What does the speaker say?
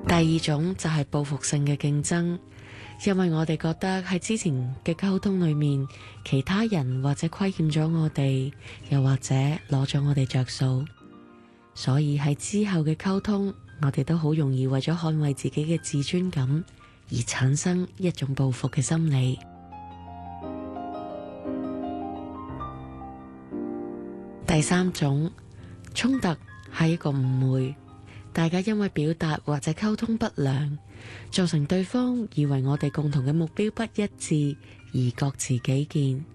第二種就係報復性嘅競爭，因為我哋覺得喺之前嘅溝通裏面，其他人或者虧欠咗我哋，又或者攞咗我哋着數，所以喺之後嘅溝通，我哋都好容易為咗捍衛自己嘅自尊感而產生一種報復嘅心理。第三種衝突係一個誤會，大家因為表達或者溝通不良，造成對方以為我哋共同嘅目標不一致而各持己見，